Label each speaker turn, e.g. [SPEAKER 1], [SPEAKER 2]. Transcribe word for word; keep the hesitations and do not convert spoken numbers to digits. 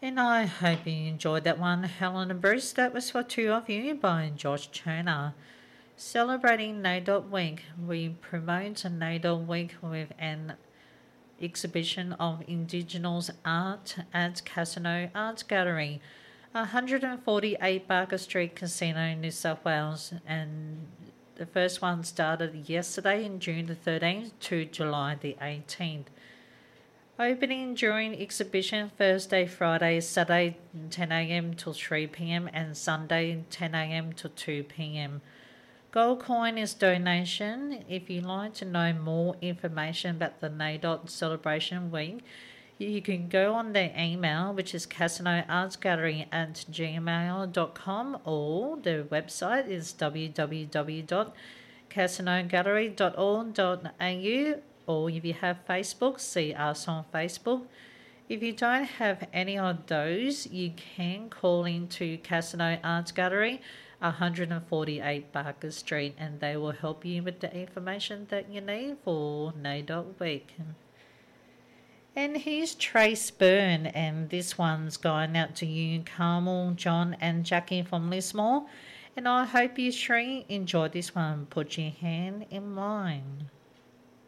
[SPEAKER 1] And I hope you enjoyed that one, Helen and Bruce. That was for two of you by Josh Turner. Celebrating NAIDOC Week, we promote NAIDOC Week with an exhibition of Indigenous art at Casino Art Gallery, one forty-eight Barker Street, Casino, New South Wales. And the first one started yesterday in June the thirteenth to July the eighteenth. Opening during exhibition Thursday, Friday, Saturday ten a m till three p m and Sunday ten a m to two p m. Gold coin is donation. If you'd like to know more information about the NAIDOC Celebration Week, you can go on their email, which is casinoartsgallery at gmail dot com, or their website is w w w dot casino gallery dot org dot a u, or if you have Facebook, see us on Facebook. If you don't have any of those, you can call into Casino Arts Gallery, one forty-eight Barker Street, and they will help you with the information that you need for NAIDOC Week. And here's Trace Byrne, and this one's going out to you, Carmel, John and Jackie from Lismore. And I hope you three enjoyed this one. Put your hand in mine.